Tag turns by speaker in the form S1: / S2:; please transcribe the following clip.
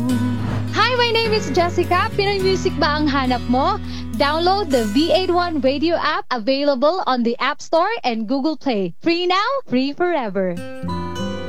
S1: Hi, my name is Jessica. Pinoy music ba ang hanap mo? Download the V81 radio app available on the App Store and Google Play. Free now, free forever.